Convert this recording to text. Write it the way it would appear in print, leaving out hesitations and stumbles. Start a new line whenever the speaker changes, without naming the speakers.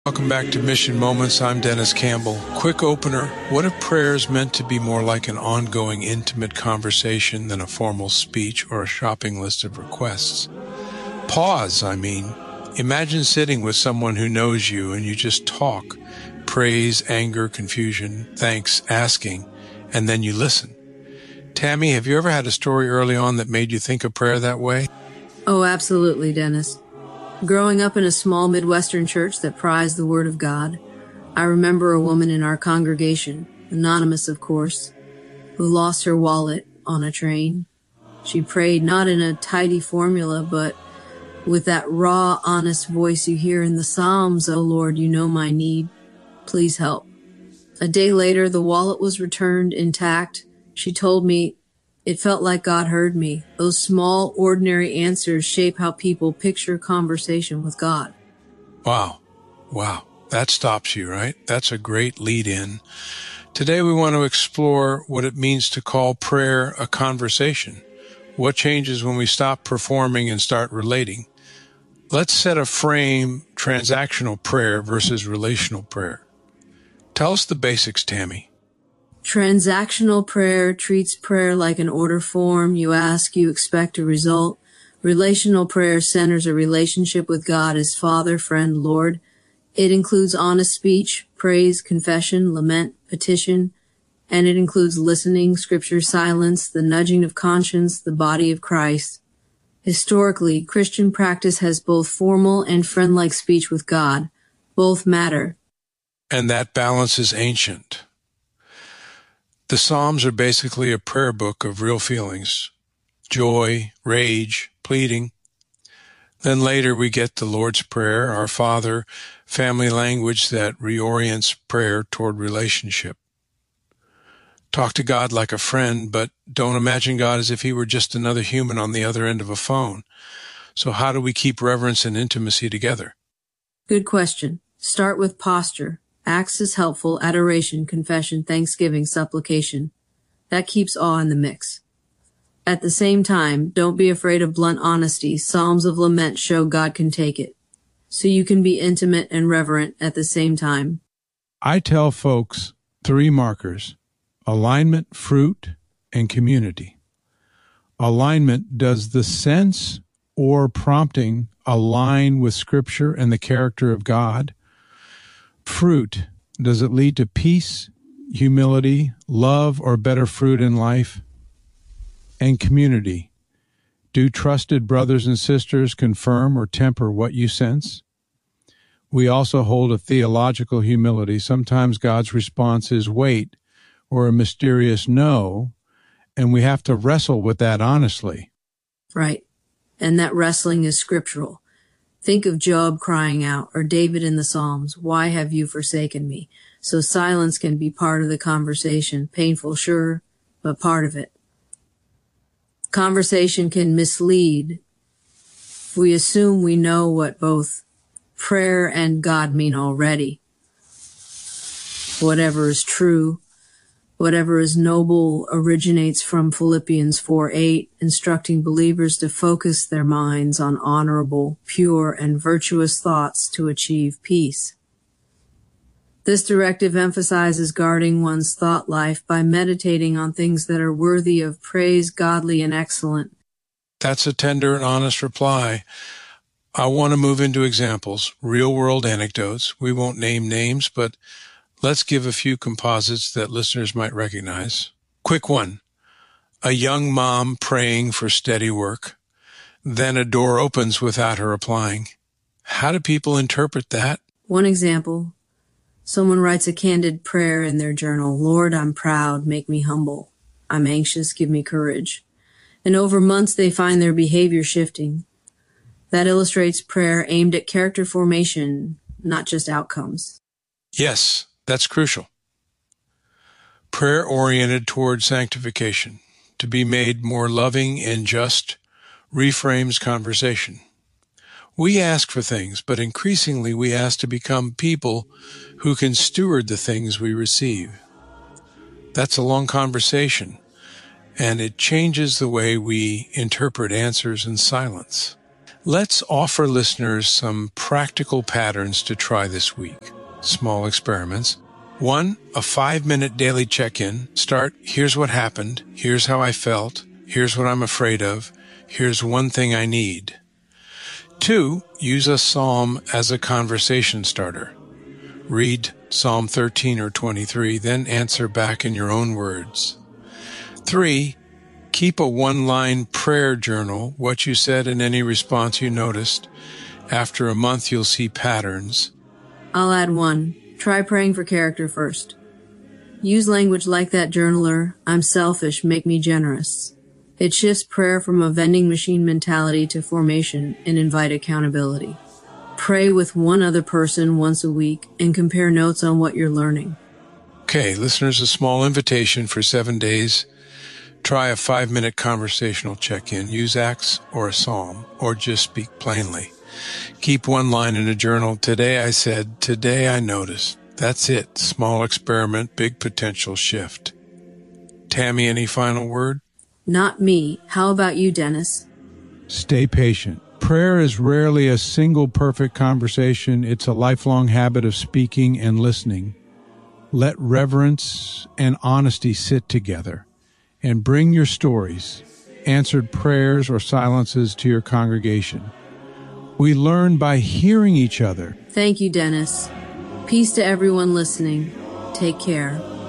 Welcome back to Mission Moments. I'm Dennis Campbell. Quick opener. What if prayer is meant to be more like an ongoing, intimate conversation than a formal speech or a shopping list of requests? Pause, I mean. Imagine sitting with someone who knows you and you just talk. Praise, anger, confusion, thanks, asking, and then you listen. Tammy, have you ever had a story early on that made you think of prayer that way?
Oh, absolutely, Dennis. Growing up in a small Midwestern church that prized the Word of God, I remember a woman in our congregation, anonymous of course, who lost her wallet on a train. She prayed not in a tidy formula, but with that raw, honest voice you hear in the Psalms, "Oh Lord, you know my need. Please help." A day later, the wallet was returned intact. She told me, "It felt like God heard me." Those small, ordinary answers shape how people picture conversation with God.
Wow. That stops you, right? That's a great lead in. Today we want to explore what it means to call prayer a conversation. What changes when we stop performing and start relating? Let's set a frame: transactional prayer versus relational prayer. Tell us the basics, Tammy.
Transactional prayer treats prayer like an order form. You ask, you expect a result. Relational prayer centers a relationship with God as Father, Friend, Lord. It includes honest speech, praise, confession, lament, petition, and it includes listening, scripture, silence, the nudging of conscience, the body of Christ. Historically, Christian practice has both formal and friend-like speech with God. Both matter.
And that balance is ancient. The Psalms are basically a prayer book of real feelings: joy, rage, pleading. Then later we get the Lord's Prayer, Our Father, family language that reorients prayer toward relationship. Talk to God like a friend, but don't imagine God as if he were just another human on the other end of a phone. So how do we keep reverence and intimacy together?
Good question. Start with posture. Acts is helpful: adoration, confession, thanksgiving, supplication. That keeps awe in the mix. At the same time, don't be afraid of blunt honesty. Psalms of lament show God can take it. So you can be intimate and reverent at the same time.
I tell folks 3 markers: alignment, fruit, and community. Alignment: does the sense or prompting align with Scripture and the character of God? Fruit: does it lead to peace, humility, love, or better fruit in life? And community: do trusted brothers and sisters confirm or temper what you sense? We also hold a theological humility. Sometimes God's response is wait or a mysterious no, and we have to wrestle with that honestly.
Right. And that wrestling is scriptural. Think of Job crying out, or David in the Psalms, "Why have you forsaken me?" So silence can be part of the conversation. Painful, sure, but part of it. Conversation can mislead if we assume we know what both prayer and God mean already. Whatever is true, whatever is noble originates from Philippians 4:8, instructing believers to focus their minds on honorable, pure, and virtuous thoughts to achieve peace. This directive emphasizes guarding one's thought life by meditating on things that are worthy of praise, godly, and excellent.
That's a tender and honest reply. I want to move into examples, real-world anecdotes. We won't name names, but let's give a few composites that listeners might recognize. Quick one: a young mom praying for steady work. Then a door opens without her applying. How do people interpret that?
One example: someone writes a candid prayer in their journal. "Lord, I'm proud, make me humble. I'm anxious, give me courage." And over months they find their behavior shifting. That illustrates prayer aimed at character formation, not just outcomes.
Yes, that's crucial. Prayer oriented toward sanctification, to be made more loving and just, reframes conversation. We ask for things, but increasingly we ask to become people who can steward the things we receive. That's a long conversation, and it changes the way we interpret answers and silence. Let's offer listeners some practical patterns to try this week. Small experiments. 1, a 5-minute daily check-in. Start, here's what happened, here's how I felt, here's what I'm afraid of, here's one thing I need. 2, use a psalm as a conversation starter. Read Psalm 13 or 23, then answer back in your own words. 3, keep a one-line prayer journal, what you said and any response you noticed. After a month, you'll see patterns.
I'll add 1. Try praying for character first. Use language like that journaler, I'm selfish, make me generous. It shifts prayer from a vending machine mentality to formation and invite accountability. Pray with one other person once a week and compare notes on what you're learning.
Okay, listeners, a small invitation for 7 days. Try a 5-minute conversational check-in. Use Acts or a psalm, or just speak plainly. Keep one line in a journal. Today I said, today I noticed. That's it. Small experiment, big potential shift. Tammy, any final word?
Not me. How about you, Dennis?
Stay patient. Prayer is rarely a single perfect conversation. It's a lifelong habit of speaking and listening. Let reverence and honesty sit together, and bring your stories, answered prayers or silences to your congregation. We learn by hearing each other.
Thank you, Dennis. Peace to everyone listening. Take care.